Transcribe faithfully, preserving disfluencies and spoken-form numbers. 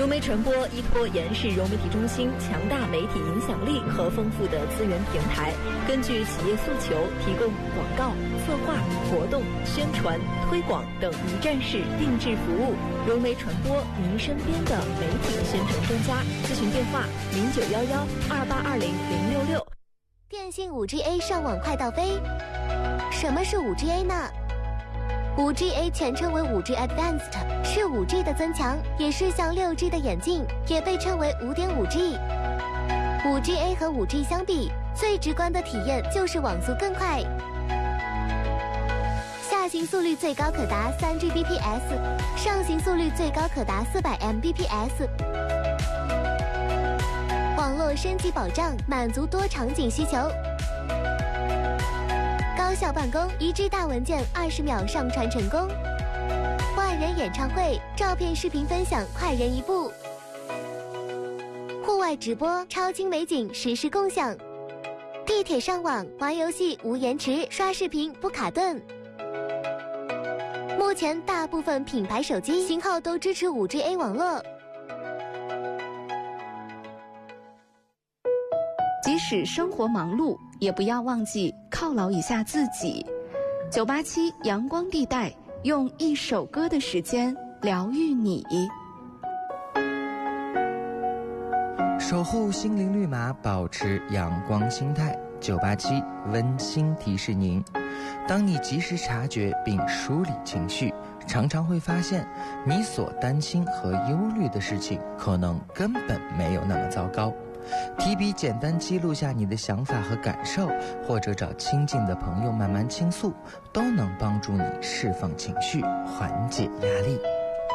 融媒传播依托延世融媒体中心强大媒体影响力和丰富的资源平台，根据企业诉求，提供广告、策划、活动、宣传、推广等一站式定制服务。融媒传播，您身边的媒体宣传专家。咨询电话：零九幺幺二八二零零六六。 电信 五 G A 上网快到飞。什么是 五 G A 呢？ 五 G A 全称为 五 G Advanced， 是 五 G 的增强，也是向 六 G 的演进，也被称为 五点五 G。 五 G A 和 五 G 相比，最直观的体验就是网速更快，下行速率最高可达 三 G B P S， 上行速率最高可达 四百 M B P S。 网络升级保障，满足多场景需求，高效办公，一 G 大文件二十秒上传成功，万人演唱会，照片视频分享快人一步，户外直播，超清美景实时共享，地铁上网玩游戏无延迟，刷视频不卡顿。目前大部分品牌手机型号都支持 五 G A 网络。 即使生活忙碌，也不要忘记犒劳一下自己。九八七阳光地带，用一首歌的时间疗愈你。 守护心灵绿码，保持阳光心态。九八七温馨提示您：当你及时察觉并梳理情绪，常常会发现你所担心和忧虑的事情可能根本没有那么糟糕。提笔简单记录下你的想法和感受，或者找亲近的朋友慢慢倾诉，都能帮助你释放情绪，缓解压力。